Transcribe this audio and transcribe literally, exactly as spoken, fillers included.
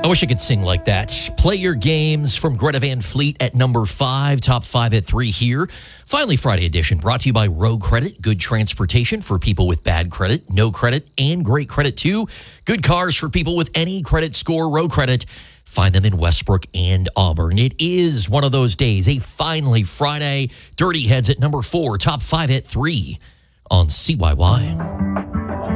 I wish I could sing like that. Play your games from Greta Van Fleet at number five, top five at three here. Finally, Friday edition brought to you by Road Credit. Good transportation for people with bad credit, no credit, and great credit too. Good cars for people with any credit score. Road Credit. Find them in Westbrook and Auburn. It is one of those days, a finally Friday. Dirty Heads at number four, top five at three on C Y Y.